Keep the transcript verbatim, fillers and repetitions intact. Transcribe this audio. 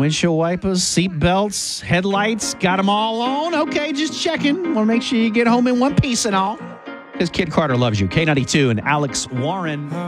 windshield wipers, seat belts, headlights, got them all on? Okay, just checking. Want to make sure you get home in one piece and all. Because Kid Carter loves you. K ninety-two and Alex Warren.